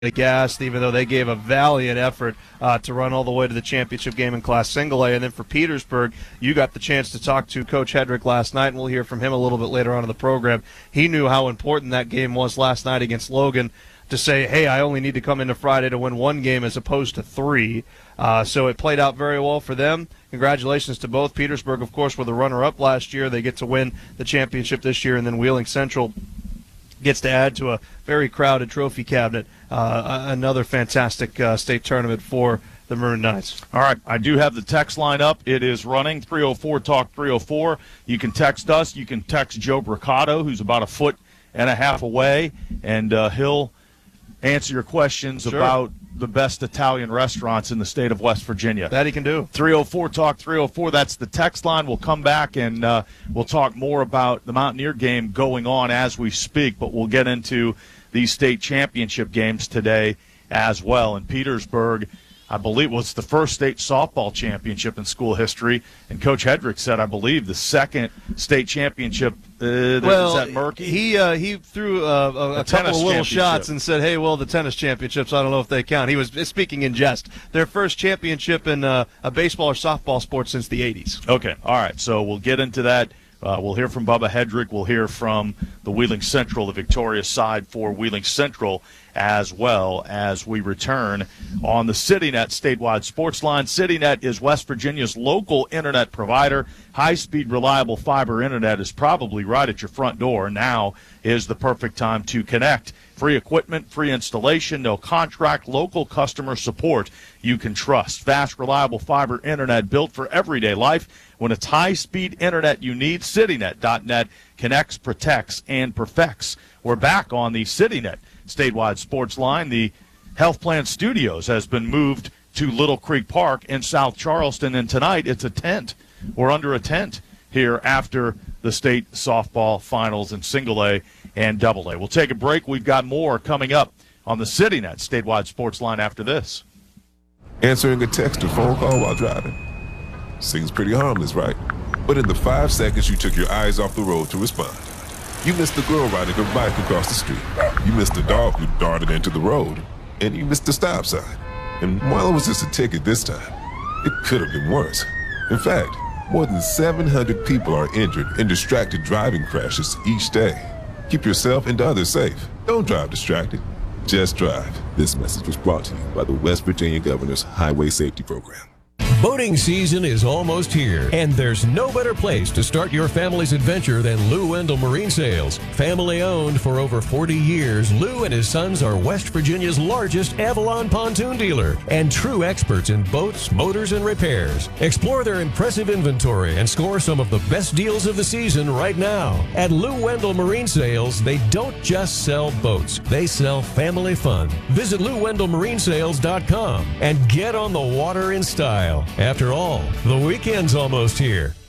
Gassed, even though they gave a valiant effort to run all the way to the championship game in Class Single A. And then for Petersburg, you got the chance to talk to Coach Hedrick last night, and we'll hear from him a little bit later on in the program. He knew how important that game was last night against Logan to say, hey, I only need to come into Friday to win one game as opposed to three. So it played out very well for them. Congratulations to both. Petersburg, of course, were the runner-up last year. They get to win the championship this year, and then Wheeling Central gets to add to a very crowded trophy cabinet. Another fantastic state tournament for the Maroon Knights. All right, I do have the text line up. It is running, 304-TALK-304. You can text us. You can text Joe Bricado, who's about 1.5 feet away, and he'll answer your questions about the best Italian restaurants in the state of West Virginia. That he can do. 304-TALK-304. That's the text line. We'll come back and we'll talk more about the Mountaineer game going on as we speak, but we'll get into these state championship games today as well. In Petersburg, I believe, was the first state softball championship in school history, and Coach Hedrick said, I believe, the second state championship. Is that murky? He threw a couple of little shots and said, hey, well, the tennis championships, I don't know if they count. He was speaking in jest. Their first championship in a baseball or softball sport since the 80s. Okay, all right, so we'll get into that. We'll hear from Bubba Hedrick. We'll hear from the Wheeling Central, the victorious side for Wheeling Central, as well as we return on the CityNet statewide sports line. CityNet is West Virginia's local internet provider. High-speed, reliable fiber internet is probably right at your front door. Now is the perfect time to connect. Free equipment, free installation, no contract, local customer support you can trust. Fast, reliable fiber internet built for everyday life. When it's high-speed internet you need, CityNet.net connects, protects, and perfects. We're back on the CityNet statewide sports line. The Health Plan Studios has been moved to Little Creek Park in South Charleston, and tonight it's a tent. We're under a tent here after the state softball finals in Single A and Double A. We'll take a break. We've got more coming up on the CityNet statewide sports line after this. Answering a text or phone call while driving. Seems pretty harmless, right? But in the 5 seconds you took your eyes off the road to respond, you missed the girl riding her bike across the street. You missed the dog who darted into the road. And you missed the stop sign. And while it was just a ticket this time, it could have been worse. In fact, more than 700 people are injured in distracted driving crashes each day. Keep yourself and others safe. Don't drive distracted. Just drive. This message was brought to you by the West Virginia Governor's Highway Safety Program. Boating season is almost here, and there's no better place to start your family's adventure than Lou Wendell Marine Sales. Family owned for over 40 years, Lou and his sons are West Virginia's largest Avalon pontoon dealer and true experts in boats, motors, and repairs. Explore their impressive inventory and score some of the best deals of the season right now. At Lou Wendell Marine Sales, they don't just sell boats, they sell family fun. Visit LouWendellMarineSales.com and get on the water in style. After all, the weekend's almost here.